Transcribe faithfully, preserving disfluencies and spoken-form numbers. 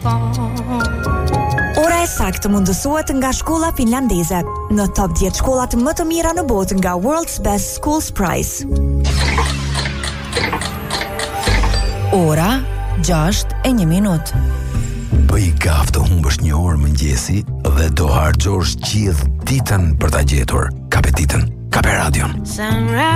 Ora e saktë mundësohet nga shkolla finlandeze në top dhjetë shkollat më të mira në botë nga World's Best Schools Prize. Ora gjashtë e një minutë. Bëj gaf të humbësh një orë mëngjesi dhe do harxhosh gjithë ditën për ta gjetur. Kape ditën, kape radion.